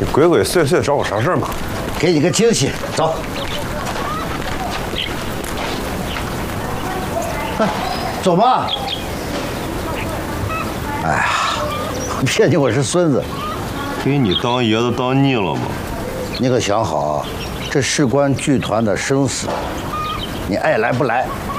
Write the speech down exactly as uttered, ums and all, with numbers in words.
你鬼鬼祟祟找我啥事儿嘛？ 给你个惊喜，走。哎，走吧。哎呀，骗你我是孙子。 给你当爷子当腻了吗？ 你可想好啊，这事关剧团的生死，你爱来不来，